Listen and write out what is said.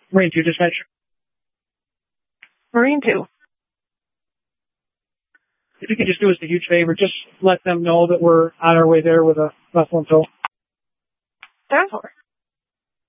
Marine 2, dispatch. Marine 2. If you could just do us a huge favor, just let them know that we're on our way there with a vessel in tow. 10-4.